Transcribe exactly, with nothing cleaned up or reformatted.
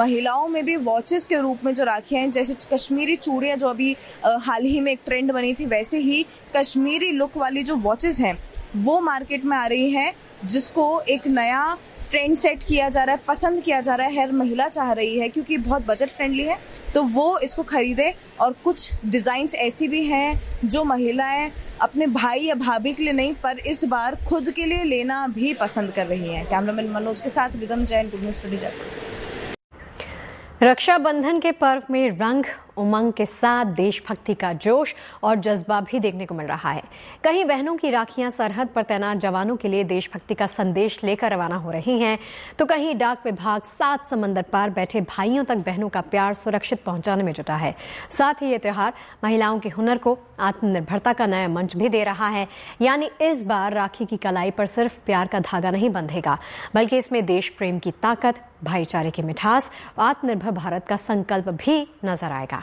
महिलाओं में भी वॉचेस के रूप में जो राखियां हैं, जैसे कश्मीरी चूड़ियां जो अभी हाल ही में एक ट्रेंड बनी थी, वैसे ही कश्मीरी लुक वाली जो वॉचेस हैं वो मार्केट में आ रही हैं, जिसको एक नया ट्रेंड सेट किया जा रहा है, पसंद किया जा रहा है, हर महिला चाह रही है क्योंकि बहुत बजट फ्रेंडली है, तो वो इसको खरीदे। और कुछ डिज़ाइंस ऐसी भी हैं जो महिलाएं अपने भाई या भाभी के लिए नहीं, पर इस बार खुद के लिए लेना भी पसंद कर रही हैं। कैमरामैन मनोज के साथ rhythm Jain, good news today Jaipur. Rakshabandhan के पर्व में रंग उमंग के साथ देशभक्ति का जोश और जज्बा भी देखने को मिल रहा है। कहीं बहनों की राखियां सरहद पर तैनात जवानों के लिए देशभक्ति का संदेश लेकर रवाना हो रही हैं, तो कहीं डाक विभाग सात समंदर पार बैठे भाइयों तक बहनों का प्यार सुरक्षित पहुंचाने में जुटा है। साथ ही ये त्योहार महिलाओं के हुनर को आत्मनिर्भरता का नया मंच भी दे रहा है। यानी इस बार राखी की कलाई पर सिर्फ प्यार का धागा नहीं बंधेगा, बल्कि इसमें देश प्रेम की ताकत, भाईचारे की मिठास, आत्मनिर्भर भारत का संकल्प भी नजर आएगा।